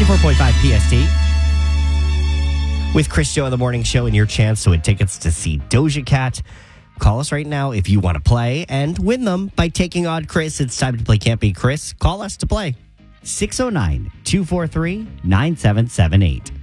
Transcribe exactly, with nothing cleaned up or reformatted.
ninety-four point five P S T. With Chris Joe in the Morning Show and your chance to win tickets to see Doja Cat. Call us right now if you want to play and win them by taking on Chris. It's time to play Can't Beat Chris. Call us to play. six oh nine, two four three, nine seven seven eight.